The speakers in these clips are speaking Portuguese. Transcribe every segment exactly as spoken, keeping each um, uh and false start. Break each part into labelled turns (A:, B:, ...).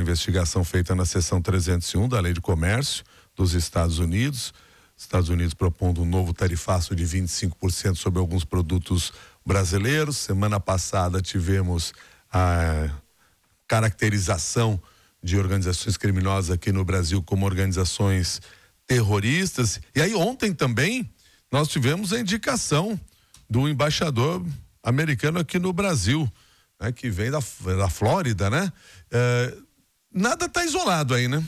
A: investigação feita na seção trezentos e um da Lei de Comércio dos Estados Unidos. Estados Unidos propondo um novo tarifaço de vinte e cinco por cento sobre alguns produtos brasileiros. Semana passada tivemos a caracterização de organizações criminosas aqui no Brasil como organizações terroristas. E aí ontem também nós tivemos a indicação do embaixador americano aqui no Brasil, né, que vem da, da Flórida, né? É, nada está isolado aí, né?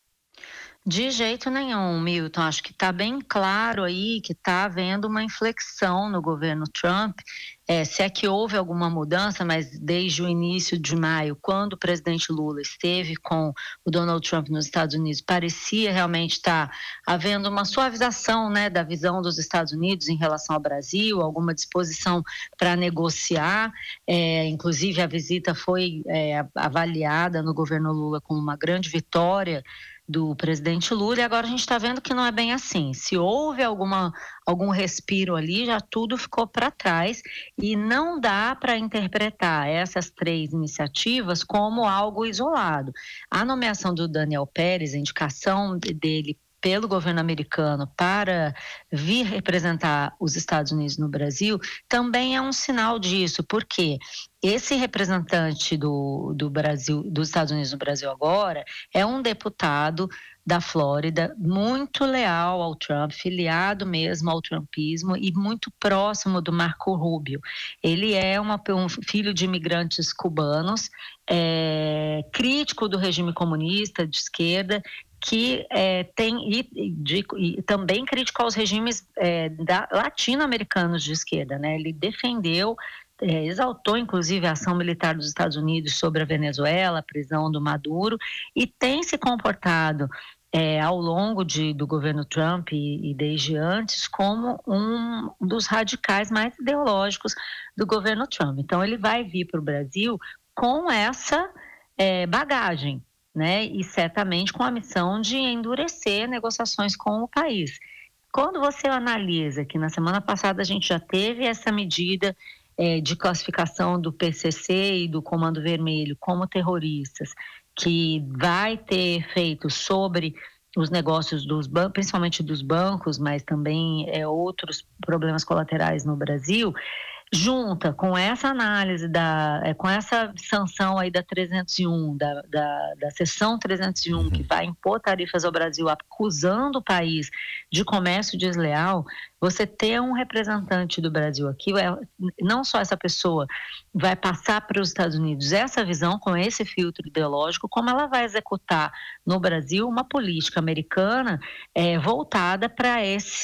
B: De jeito nenhum, Milton. Acho que está bem claro aí que está havendo uma inflexão no governo Trump. É, se é que houve alguma mudança, mas desde o início de maio, quando o presidente Lula esteve com o Donald Trump nos Estados Unidos, parecia realmente estar havendo uma suavização, né, da visão dos Estados Unidos em relação ao Brasil, alguma disposição para negociar. É, inclusive, a visita foi é, avaliada no governo Lula como uma grande vitória do presidente Lula, e agora a gente está vendo que não é bem assim. Se houve alguma, algum respiro ali, já tudo ficou para trás, e não dá para interpretar essas três iniciativas como algo isolado. A nomeação do Daniel Pérez, a indicação dele pelo governo americano para vir representar os Estados Unidos no Brasil, também é um sinal disso, porque esse representante do, do Brasil, dos Estados Unidos no Brasil agora, é um deputado da Flórida, muito leal ao Trump, filiado mesmo ao trumpismo e muito próximo do Marco Rubio. Ele é uma, um filho de imigrantes cubanos, é, crítico do regime comunista de esquerda, que é, tem e, de, e também crítico aos regimes é, da, latino-americanos de esquerda, né? Ele defendeu, é, exaltou inclusive a ação militar dos Estados Unidos sobre a Venezuela, a prisão do Maduro, e tem se comportado é, ao longo de, do governo Trump e, e desde antes como um dos radicais mais ideológicos do governo Trump. Então ele vai vir para o Brasil com essa é, bagagem, né, e certamente com a missão de endurecer negociações com o país. Quando você analisa que na semana passada a gente já teve essa medida é, de classificação do P C C e do Comando Vermelho como terroristas, que vai ter efeito sobre os negócios dos bancos, principalmente dos bancos, mas também é, outros problemas colaterais no Brasil, junta com essa análise, da, é, com essa sanção aí da trezentos e um, da, da, da seção trezentos e um, que vai impor tarifas ao Brasil, acusando o país de comércio desleal, você ter um representante do Brasil aqui, é, não só essa pessoa vai passar para os Estados Unidos essa visão, com esse filtro ideológico, como ela vai executar no Brasil uma política americana é, voltada para esse,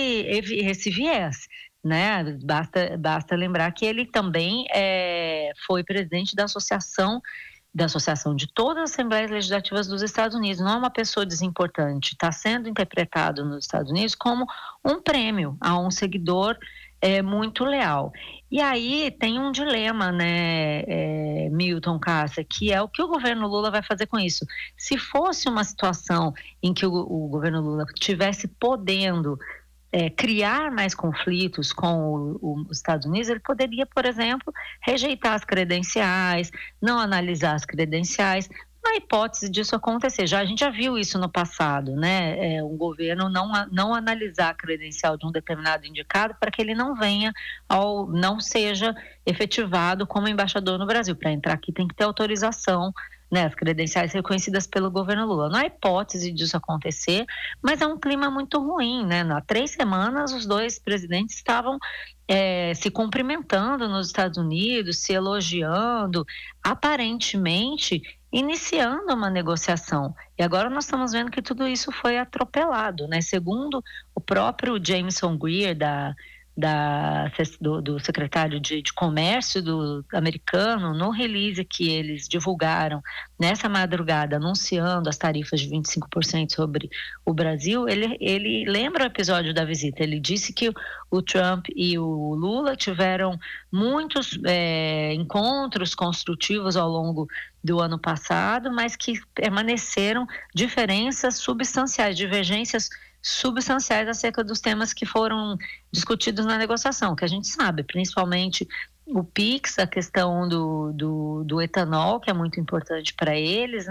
B: esse viés. Né? Basta, basta lembrar que ele também é, foi presidente da associação, da associação de todas as Assembleias Legislativas dos Estados Unidos. Não é uma pessoa desimportante, está sendo interpretado nos Estados Unidos como um prêmio a um seguidor é, muito leal. E aí tem um dilema, né, é, Milton Cássia, que é o que o governo Lula vai fazer com isso. Se fosse uma situação em que o, o governo Lula tivesse podendo É, criar mais conflitos com o, o, os Estados Unidos, ele poderia, por exemplo, rejeitar as credenciais, não analisar as credenciais, na hipótese disso acontecer. Já, a gente já viu isso no passado, né? É, um governo não, não analisar a credencial de um determinado indicado para que ele não venha, ao, não seja efetivado como embaixador no Brasil. Para entrar aqui tem que ter autorização, né, as credenciais reconhecidas pelo governo Lula. Não há hipótese disso acontecer, mas é um clima muito ruim, né? Há três semanas os dois presidentes estavam é, se cumprimentando nos Estados Unidos, se elogiando, aparentemente iniciando uma negociação. E agora nós estamos vendo que tudo isso foi atropelado, né? Segundo o próprio Jameson Greer, da Da, do, do secretário de, de comércio do americano, no release que eles divulgaram nessa madrugada, anunciando as tarifas de vinte e cinco por cento sobre o Brasil, ele, ele lembra o episódio da visita. Ele disse que o, o Trump e o Lula tiveram muitos é, encontros construtivos ao longo do ano passado, mas que permaneceram diferenças substanciais, divergências substanciais acerca dos temas que foram discutidos na negociação, que a gente sabe, principalmente o PIX, a questão do, do, do etanol, que é muito importante para eles,